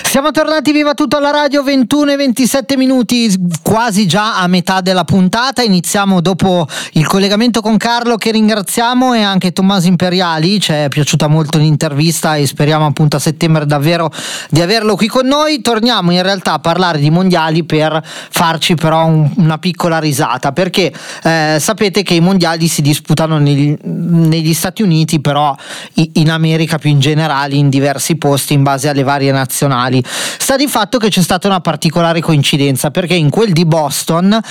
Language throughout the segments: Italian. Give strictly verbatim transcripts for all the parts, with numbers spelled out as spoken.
Siamo tornati, viva tutto alla radio, ventuno e ventisette minuti, quasi già a metà della puntata. Iniziamo dopo il collegamento con Carlo, che ringraziamo, e anche Tommaso Imperiali. Ci è piaciuta molto l'intervista e speriamo appunto a settembre davvero di averlo qui con noi. Torniamo in realtà a parlare di mondiali per farci però un, una piccola risata, perché eh, sapete che i mondiali si disputano negli, negli Stati Uniti, però in America più in generale, in diversi posti in base alle varie nazionali. Sta di fatto che c'è stata una particolare coincidenza, perché in quel di Boston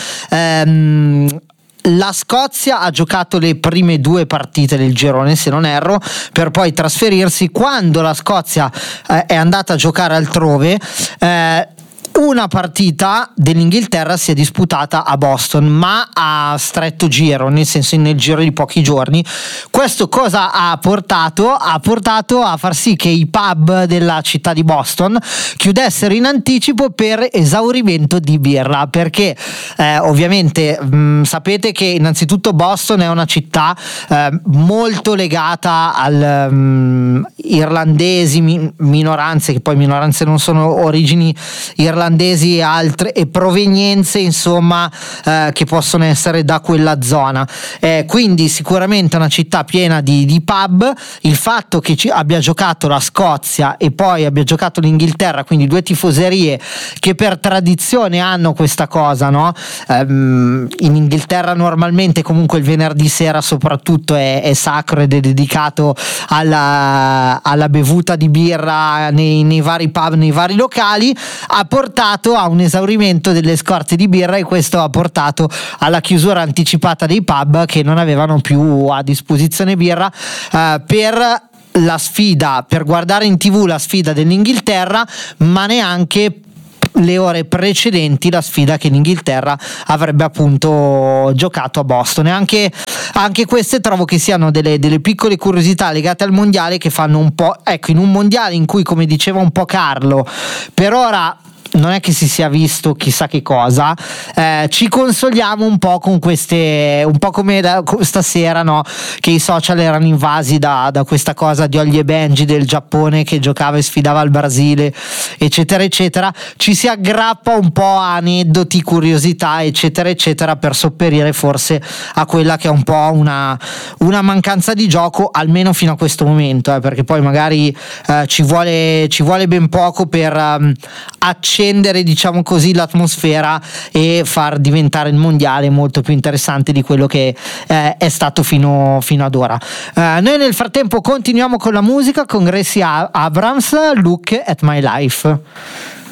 ehm, la Scozia ha giocato le prime due partite del girone, se non erro, per poi trasferirsi. Quando la Scozia eh, è andata a giocare altrove, eh, una partita dell'Inghilterra si è disputata a Boston, ma a stretto giro, nel senso nel giro di pochi giorni. Questo cosa ha portato? Ha portato a far sì che i pub della città di Boston chiudessero in anticipo per esaurimento di birra, perché eh, ovviamente mh, sapete che innanzitutto Boston è una città eh, molto legata al um, irlandesi, mi- minoranze, che poi minoranze non sono origini irlandesi e altre e provenienze, insomma, eh, che possono essere da quella zona, eh, quindi sicuramente una città piena di, di pub. Il fatto che ci abbia giocato la Scozia e poi abbia giocato l'Inghilterra, quindi due tifoserie che per tradizione hanno questa cosa, no? Um, in Inghilterra normalmente comunque il venerdì sera soprattutto è, è sacro ed è dedicato alla, alla bevuta di birra nei, nei vari pub, nei vari locali. Ha portato a un esaurimento delle scorte di birra, e questo ha portato alla chiusura anticipata dei pub che non avevano più a disposizione birra eh, per la sfida, per guardare in tv la sfida dell'Inghilterra, ma neanche le ore precedenti la sfida che l'Inghilterra avrebbe appunto giocato a Boston. E anche, anche queste trovo che siano delle, delle piccole curiosità legate al mondiale che fanno un po', ecco, in un mondiale in cui, come diceva un po' Carlo, per ora non è che si sia visto chissà che cosa, eh, ci consoliamo un po' con queste, un po' come da, stasera, no? Che i social erano invasi da, da questa cosa di Holly e Benji del Giappone che giocava e sfidava il Brasile, eccetera eccetera. Ci si aggrappa un po' a aneddoti, curiosità, eccetera eccetera, per sopperire forse a quella che è un po' una, una mancanza di gioco, almeno fino a questo momento, eh, perché poi magari eh, ci vuole ci vuole ben poco per um, accendere, diciamo così, l'atmosfera e far diventare il mondiale molto più interessante di quello che eh, è stato fino, fino ad ora. Eh, noi nel frattempo continuiamo con la musica, con Gracie Abrams, Look at My Life.